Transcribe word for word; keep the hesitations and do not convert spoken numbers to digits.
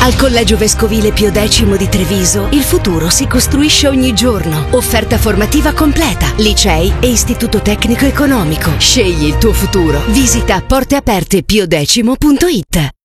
Al Collegio Vescovile Pio X di Treviso il futuro si costruisce ogni giorno. Offerta formativa completa, licei e istituto tecnico economico. Scegli il tuo futuro. Visita porteaperte piodecimo punto it.